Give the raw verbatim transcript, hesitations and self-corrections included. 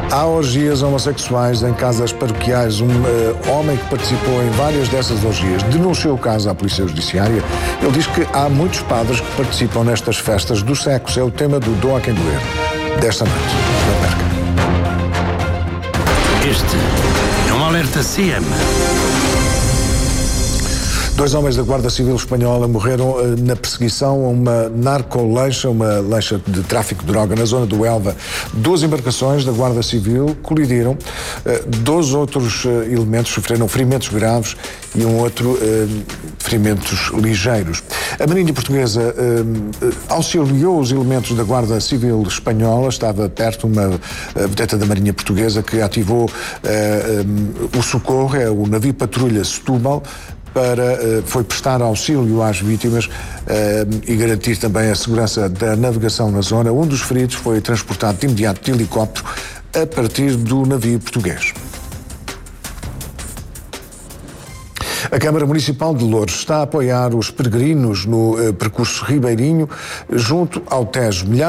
Há orgias homossexuais em casas paroquiais. Um uh, homem que participou em várias dessas orgias denunciou o caso à Polícia Judiciária. Ele diz que há muitos padres que participam nestas festas do sexo. É o tema do Doa Quem Doer desta noite. Não perca. Este é um alerta C M. Dois homens da Guarda Civil Espanhola morreram uh, na perseguição a uma narcolancha, uma lancha de tráfico de droga na zona do Elva. Duas embarcações da Guarda Civil colidiram. Uh, dois outros uh, elementos sofreram ferimentos graves e um outro uh, ferimentos ligeiros. A Marinha Portuguesa uh, uh, auxiliou os elementos da Guarda Civil Espanhola. Estava perto uma uh, vedeta da Marinha Portuguesa que ativou uh, um, o socorro, é o navio patrulha Setúbal, para, foi prestar auxílio às vítimas uh, e garantir também a segurança da navegação na zona. Um dos feridos foi transportado de imediato de helicóptero a partir do navio português. A Câmara Municipal de Loures está a apoiar os peregrinos no uh, percurso ribeirinho junto ao Tejo. Milhares